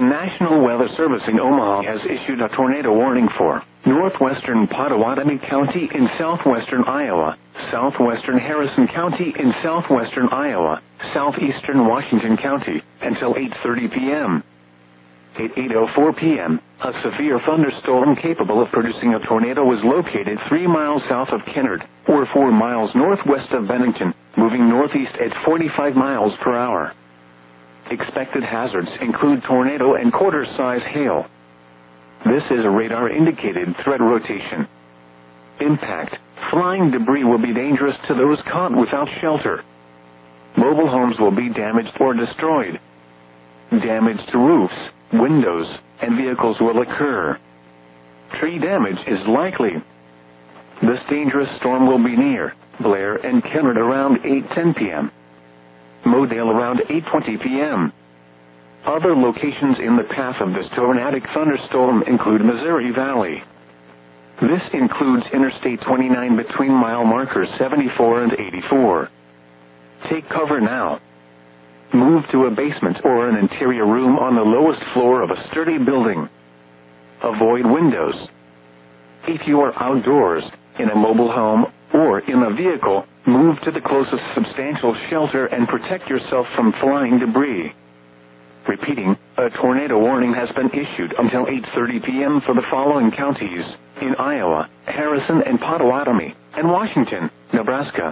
National Weather Service in Omaha has issued a tornado warning for northwestern Pottawatomie County in southwestern Iowa, southwestern Harrison County in southwestern Iowa, southeastern Washington County, until 8:30 p.m. At 8:04 p.m., a severe thunderstorm capable of producing a tornado was located 3 miles south of Kennard, or 4 miles northwest of Bennington, moving northeast at 45 miles per hour. Expected hazards include tornado and quarter-size hail. This is a radar-indicated threat rotation. Impact: flying debris will be dangerous to those caught without shelter. Mobile homes will be damaged or destroyed. Damage to roofs, windows, and vehicles will occur. Tree damage is likely. This dangerous storm will be near Blair and Kennard around 8:10 p.m. Modale around 8:20 p.m. Other locations in the path of this tornadic thunderstorm include Missouri Valley. This includes Interstate 29 between mile markers 74 and 84. Take cover now. Move to a basement or an interior room on the lowest floor of a sturdy building. Avoid windows. If you are outdoors, in a mobile home, or in a vehicle, move to the closest substantial shelter and protect yourself from flying debris. Repeating, a tornado warning has been issued until 8:30 p.m. for the following counties in Iowa, Harrison and Pottawatomie, and Washington, Nebraska.